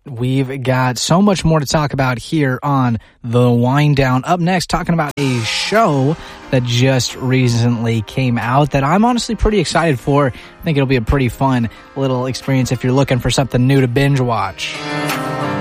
We've got so much more to talk about here on The Wind Down. Up next, talking about a show that just recently came out that I'm honestly pretty excited for. I think it'll be a pretty fun little experience if you're looking for something new to binge watch.